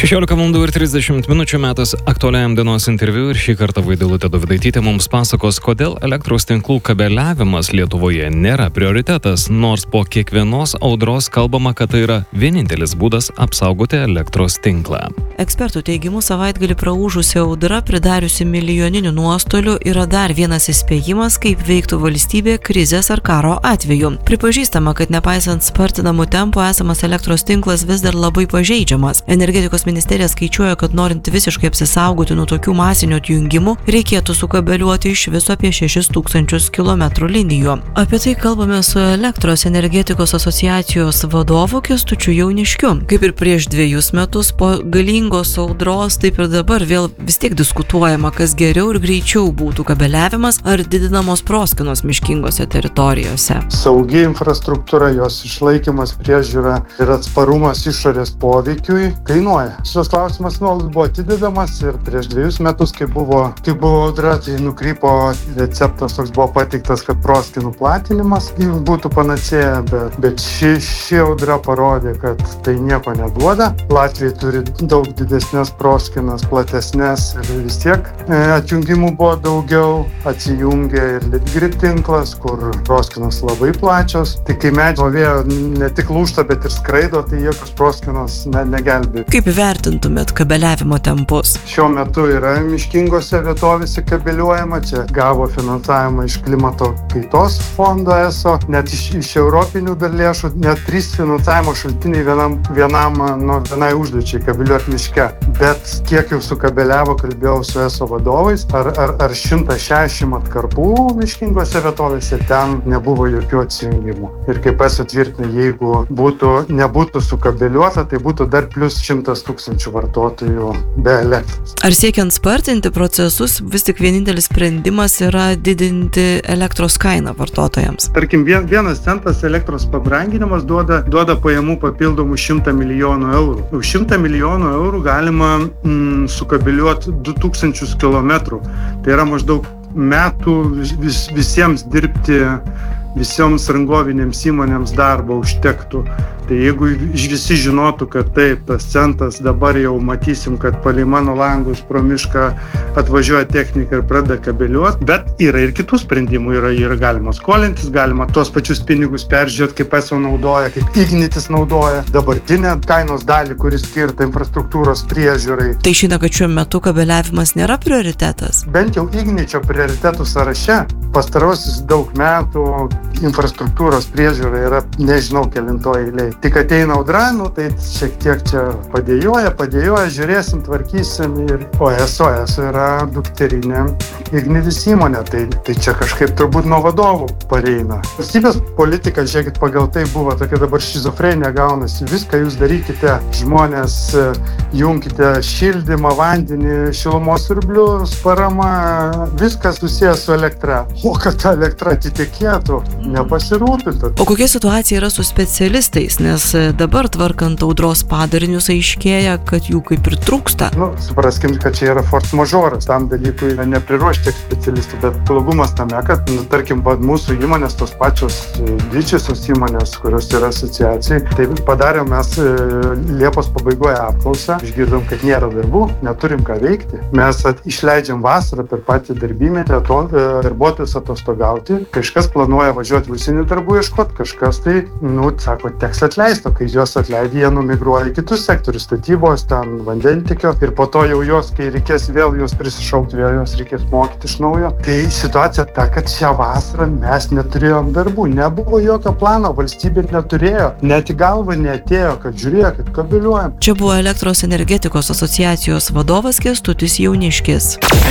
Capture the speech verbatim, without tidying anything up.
šešiolika valandų ir trisdešimt minučių metas aktualiajam dienos interviu ir šį kartą Vaidilutė Dovydaitytė mums pasakos, kodėl elektros tinklų kabeliavimas Lietuvoje nėra prioritetas, nors po kiekvienos audros kalbama, kad tai yra vienintelis būdas apsaugoti elektros tinklą. Ekspertų teigimu, savaitgalį praūžusi audra, pridariusi milijoninių nuostolių, yra dar vienas įspėjimas, kaip veiktų valstybė krizės ar karo atveju. Pripažįstama, kad nepaisant spartinamų tempų esamas elektros tinklas vis dar labai pažeidžiamas. Energetikos ministerija skaičiuoja, kad norint visiškai apsisaugoti nuo tokių masinių atjungimų, reikėtų sukabeliuoti iš viso apie šešis tūkstančius kilometrų linijų. Apie tai kalbame su Elektros energetikos asociacijos vadovu Kęstučiu Jauniškiu. Kaip ir prieš dviejus metus po galingos audros, taip ir dabar vėl vis tiek diskutuojama, kas geriau ir greičiau būtų kabeliavimas ar didinamos proskynos miškingose teritorijose. Saugi infrastruktūra, jos išlaikymas, priežiūra ir atsparumas išorės poveikiui kainuoja. Šios klausimas nuolat buvo atidedamas ir prieš dviejus metus, kai buvo, kai buvo audra, tai nukrypo receptas, toks buvo pateiktas, kad proskynų platinimas būtų panacėja, bet, bet ši, ši audra parodė, kad tai nieko neduoda. Latvija turi daug didesnės proskynas, platesnės ir vis tiek atjungimų buvo daugiau, atsijungė ir litgrid tinklas, kur proskynos labai plačios. Tai kai medžio vėjo ne tik lūžta, bet ir skraido, tai jokios proskynos ne, negelbė. Kaip vertintumėt kabeliavimo tempus? Šiuo metu yra miškingose vietovėse kabeliuojama, čia gavo finansavimą iš klimato kaitos fondo E S O, net iš, iš europinių dar lėšų, net trys finansavimo šaltiniai vienam, vienam nu, vienai užduočiai kabeliuoti miške. Bet kiek jau sukabeliavo, kalbėjau su E S O vadovais, ar, ar, ar šimtas šešiasdešimt atkarpų miškingose vietovėse, ten nebuvo jokių atsijungimų. Ir kaip pasitvirtina, jeigu būtų, nebūtų sukabeliuota, tai būtų dar plus šimtas tūkstančių vartotojų be elektros. Ar siekiant spartinti procesus, vis tik vienintelis sprendimas yra didinti elektros kainą vartotojams? Tarkim, vienas centas elektros pabranginimas duoda, duoda pajamų papildomų šimtą milijonų eurų. Už šimtą milijonų eurų galima mm, sukabeliuoti du tūkstančius kilometrų. Tai yra maždaug metų vis, visiems dirbti, visioms rangovinėms įmonėms darbo užtektų. Tai jeigu visi žinotų, kad taip, tas centas dabar jau matysim, kad palei mano langus pro mišką atvažiuoja technika ir pradeda kabeliuoti, bet yra ir kitų sprendimų, yra, yra galima skolintis, galima tuos pačius pinigus peržiūrėti, kaip E S O naudoja, kaip Ignitis naudoja, dabartinę kainos dalį, kuris skirta infrastruktūros priežiūrai. Tai žino, kad šiuo metu kabeliavimas nėra prioritetas? Bent jau Igničio prioritetų sąraše pastarosius daug metų infrastruktūros priežiūra yra nežinau kelintoji eilė. Tik ateina audra, nu, tai šiek tiek čia padėjoja, padėjoja, žiūrėsim, tvarkysim. Ir... O E S O, E S O yra dukterinė Ignitis įmonė, tai, tai čia kažkaip turbūt nuo vadovų pareina. Valstybės politika, žiūrėkit, pagal tai buvo tokia dabar šizofrenija gaunasi. Viską jūs darykite, žmonės, jungkite šildymą, vandenį, šilumos siurblius, parama, viskas susijęs su elektra. O kad ta elektra atitekėtų, nepasirūpinta. O kokia situacija yra su specialistais? Nes dabar tvarkant audros padarinius aiškėja, kad jų kaip ir trūksta. Nu, supraskim, kad čia yra force majoras, tam dalykui nepriruošti tiek specialistų, bet blogumas tame, kad, nu, tarkim, mūsų įmonės, tos pačios didžiosios įmonės, kurios yra asociacijai, tai padarėm mes Liepos pabaigoje apklausą, išgirdom, kad nėra darbų, neturim ką veikti. Mes at, išleidžiam vasarą per patį darbymetę, to, darbuotojus atostogauti, kažkas planuoja važiuoti užsienio darbų ieškoti, kažkas tai, nu, sako, teks atleisto, kai jos atleidė, jie numigruoja į kitus sektorius, statybos, ten vandentikio ir po to jau jos, kai reikės vėl jos prisišaukti, vėl jos reikės mokyti iš naujo. Tai situacija ta, kad šią vasarą mes neturėjom darbų, nebuvo jokio plano, valstybė neturėjo, net į galvą neatėjo, kad žiūrėkit, kabeliuojam. Čia buvo Elektros energetikos asociacijos vadovas Kęstutis Jauniškis.